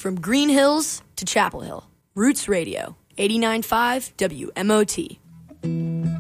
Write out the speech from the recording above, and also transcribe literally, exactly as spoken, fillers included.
From Green Hills to Chapel Hill, Roots Radio, eighty-nine point five W M O T.